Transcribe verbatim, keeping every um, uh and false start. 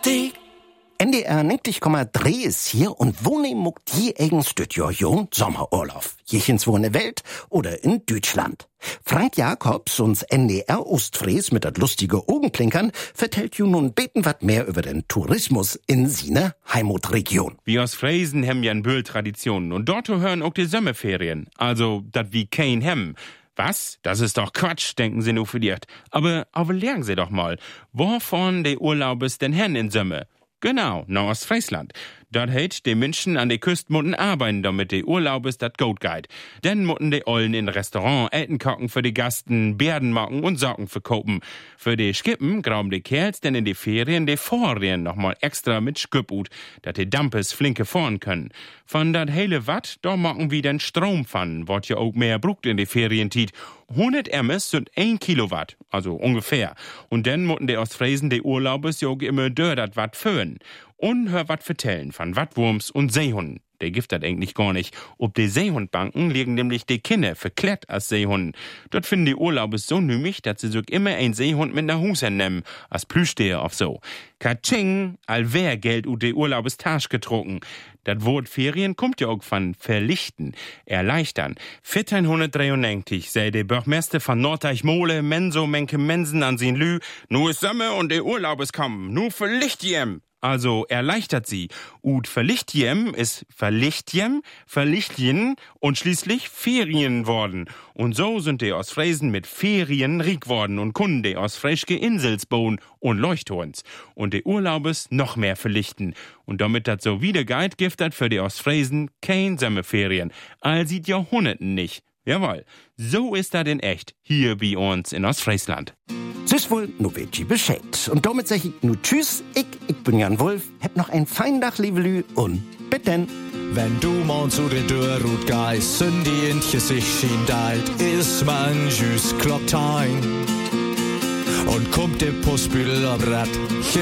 N D R neunzig Komma drei ist hier und wo ne muckt je eigens Studio Jon Sommerurlaub. Jechens wo in der Welt oder in Deutschland. Frank Jacobs, uns N D R Ostfries mit dat lustige Augenblinkern, vertellt ju nun beten wat mehr über den Tourismus in sine Heimatregion. Wir aus Friesen haben ja ein Bühl Traditionen und dort hören auch die Sommerferien. Also, dat wie kein hem. Was? Das ist doch Quatsch, denken sie nur verliert. Aber, aber lernen sie doch mal, wovon der Urlaub ist denn hen in Sommer? Genau, nach Ostfriesland. Dort heit die Menschen an der Küste mutten arbeiten, damit die Urlaub ist dat gut geht. Dann mutten die Ollen in Restaurant Eten kochen für die Gasten, Bärden machen und Socken verkaufen. Für die Skippen graben die Kerls denn in die Ferien die Vorrien nochmal extra mit Sküpput, dat die Dampes flinke fahren können. Von dat hele Watt, da machen wir den Strom von, wat ja auch mehr brucht in die Ferientiet. hundert Emmes sind ein Kilowatt, also ungefähr. Und dann mutten die Ostfriesen die Urlaubes ja auch immer dör dat Watt föhn. Und hör wat vertellen von Wattwurms und Seehunden. Der gibt das eigentlich gar nicht. Ob die Seehundbanken liegen nämlich die Kinder verklärt als Seehunden. Dort finden die Urlaubes so nümmig, dass sie sich immer ein Seehund mit nach Hause nehmen, als Plüschtier auf so. Katsching, allwer Geld ut die Urlaubes Tasch getrunken. Das Wort Ferien kommt ja auch von verlichten, erleichtern. vierzehnhundertdreiundneunzig sei der Bürgermeister von Norddeich-Mole, Menso, Menke, Mensen an sin Lü, nu ist Sommer und der Urlaubes kommen, nu verlicht jem. Also erleichtert sie. Ut verlichtjem ist verlichtjem, verlichtjen und schließlich Ferien worden. Und so sind die aus Friesen mit Ferien riek worden und kunden die aus Frischke Insels bauen und Leuchtturms. Und die Urlaubes noch mehr verlichten. Und damit das so wieder geht, gibt das für die aus Friesen kein Sommerferien. All sieht Jahrhunderten nicht. Jawohl, so ist das in echt, hier bei uns in Ostfriesland. Süß wohl, nu weet je Bescheid. Und damit sag ich nu tschüss, ich, ich bin Jan Wolf, hab noch ein fein Dach, liebe Lü, und bitten. Wenn du morgen zu den Dörrut geist, sind die Intje sich schien deit, is man jüs Kloptein. Und kommt der Postbüdel ab Rad,